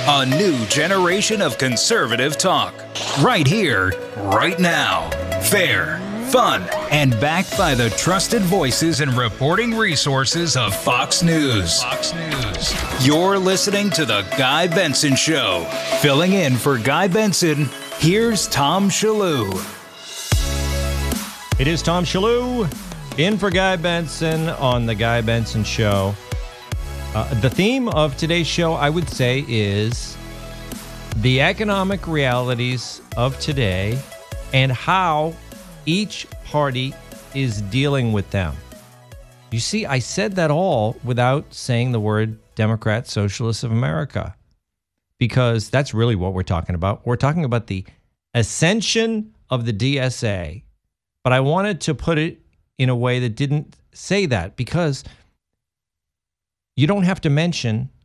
A new generation of conservative talk. Right here, right now. Fair, fun, and backed by the trusted voices and reporting resources of Fox News. Fox News. You're listening to The Guy Benson Show. Filling in for Guy Benson, here's Tom Shillue. It is Tom Shillue in for Guy Benson on The Guy Benson Show. The theme of today's show, I would say, is the economic realities of today and how each party is dealing with them. You see, I said that all without saying the word Democrat Socialists of America, because that's really what we're talking about. We're talking about the ascension of the DSA, but I wanted to put it in a way that didn't say that, because you don't have to mention